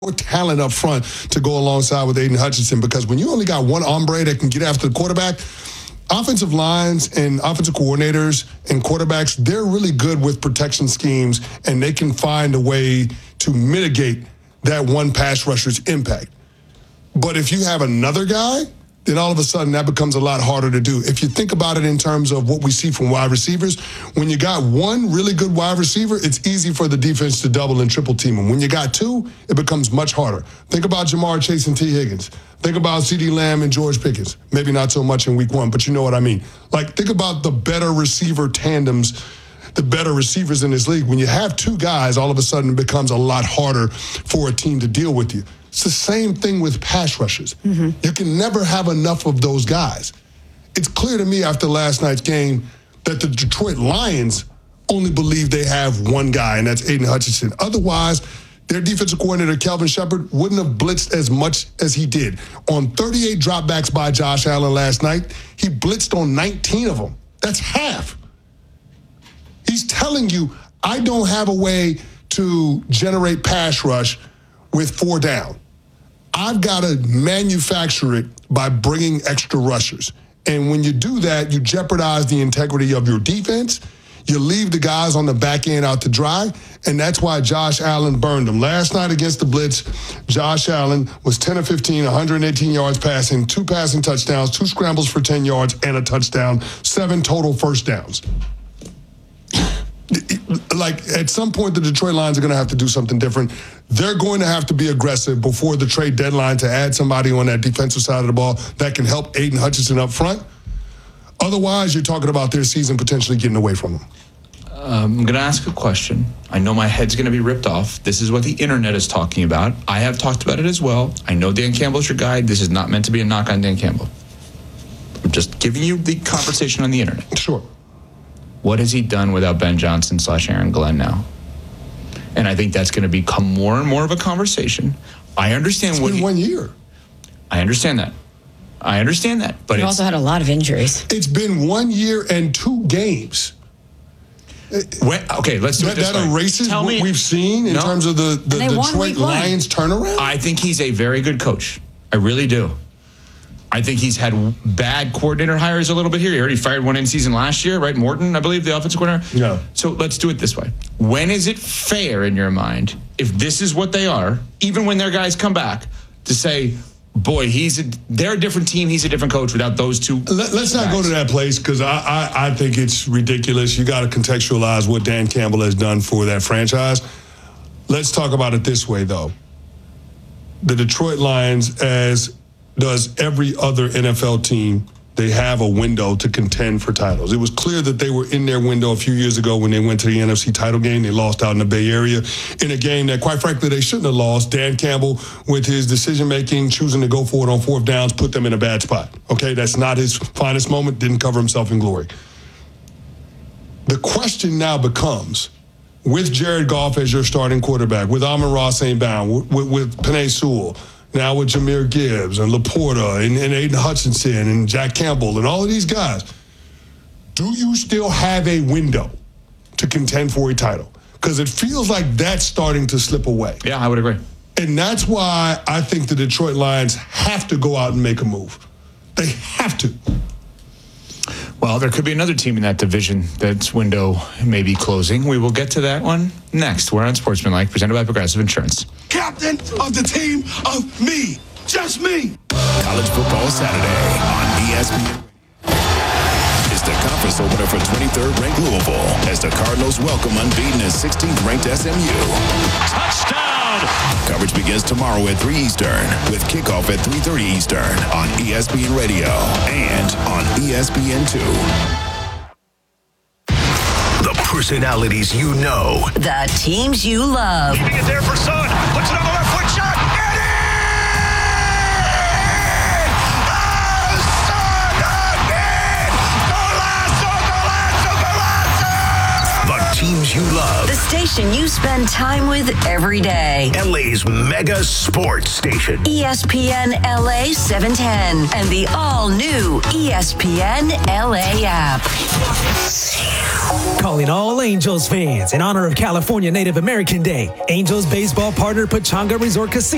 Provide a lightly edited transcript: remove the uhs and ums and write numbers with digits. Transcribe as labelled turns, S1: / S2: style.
S1: more talent up front to go alongside with Aiden Hutchinson, because when you only got one hombre that can get after the quarterback, offensive lines and offensive coordinators and quarterbacks, they're really good with protection schemes, and they can find a way to mitigate that one pass rusher's impact. But if you have another guy, then all of a sudden that becomes a lot harder to do. If you think about it in terms of what we see from wide receivers, when you got one really good wide receiver, it's easy for the defense to double and triple team him. When you got two, it becomes much harder. Think about Jamar Chase and T. Higgins. Think about CeeDee Lamb and George Pickens. Maybe not so much in week one, but you know what I mean. Like, think about the better receiver tandems, the better receivers in this league. When you have two guys, all of a sudden it becomes a lot harder for a team to deal with you. It's the same thing with pass rushers. Mm-hmm. You can never have enough of those guys. It's clear to me after last night's game that the Detroit Lions only believe they have one guy, and that's Aiden Hutchinson. Otherwise, their defensive coordinator, Kelvin Shepard, wouldn't have blitzed as much as he did. On 38 dropbacks by Josh Allen last night, he blitzed on 19 of them. That's half. He's telling you, I don't have a way to generate pass rush with 4 down. I've got to manufacture it by bringing extra rushers. And when you do that, you jeopardize the integrity of your defense. You leave the guys on the back end out to dry, and that's why Josh Allen burned them. Last night against the Blitz, Josh Allen was 10 of 15, 118 yards passing, 2 passing touchdowns, 2 scrambles for 10 yards, and a touchdown, 7 total first downs. Like, at some point, the Detroit Lions are going to have to do something different. They're going to have to be aggressive before the trade deadline to add somebody on that defensive side of the ball that can help Aiden Hutchinson up front. Otherwise, you're talking about their season potentially getting away from them.
S2: I'm going to ask a question. I know my head's going to be ripped off. This is what the internet is talking about. I have talked about it as well. I know Dan Campbell's your guy. This is not meant to be a knock on Dan Campbell. I'm just giving you the conversation on the internet.
S1: Sure.
S2: What has he done without Ben Johnson / Aaron Glenn now? And I think that's going to become more and more of a conversation. I understand
S1: it's been 1 year.
S2: I understand that. But
S3: he also had a lot of injuries.
S1: It's been 1 year and 2 games.
S2: Okay, let's do it this way.
S1: That erases what we've seen in terms of the Detroit Lions turnaround?
S2: I think he's a very good coach. I really do. I think he's had bad coordinator hires a little bit here. He already fired one in season last year, right? Morton, I believe, the offensive coordinator.
S1: Yeah.
S2: So let's do it this way. When is it fair in your mind, if this is what they are, even when their guys come back, to say, boy, they're a different team, he's a different coach without those two?
S1: Let's not go to that place, because I think it's ridiculous. You got to contextualize what Dan Campbell has done for that franchise. Let's talk about it this way, though. The Detroit Lions, as does every other NFL team, they have a window to contend for titles. It was clear that they were in their window a few years ago when they went to the NFC title game. They lost out in the Bay Area in a game that, quite frankly, they shouldn't have lost. Dan Campbell, with his decision-making, choosing to go for it on 4th downs, put them in a bad spot. Okay, that's not his finest moment, didn't cover himself in glory. The question now becomes, with Jared Goff as your starting quarterback, with Amon-Ra St. Brown, with Penei Sewell, now with Jahmyr Gibbs and Laporta and Aiden Hutchinson and Jack Campbell and all of these guys, do you still have a window to contend for a title? Because it feels like that's starting to slip away.
S2: Yeah, I would agree. And
S1: that's why I think the Detroit Lions have to go out and make a move. They have to.
S2: Well, there could be another team in that division that's window may be closing. We will get to that one next. We're on Sportsmanlike, presented by Progressive Insurance.
S4: Captain of the team of me, just me.
S5: College Football Saturday on ESPN. It's the conference opener for 23rd ranked Louisville as the Cardinals welcome unbeaten as 16th ranked SMU.
S6: Touchdown!
S5: Coverage begins tomorrow at 3 Eastern with kickoff at 3:30 Eastern on ESPN Radio and on ESPN2.
S7: The personalities you know.
S8: The teams you love.
S6: Keeping it there for Son. Puts it on the left foot shot. And in! Oh, Son again! Golazo!
S7: The teams you love.
S8: The station you spend time with every day.
S7: LA's mega sports station.
S8: ESPN LA 710 and the all-new ESPN LA app.
S9: Calling all Angels fans in honor of California Native American Day. Angels baseball partner Pechanga Resort Casino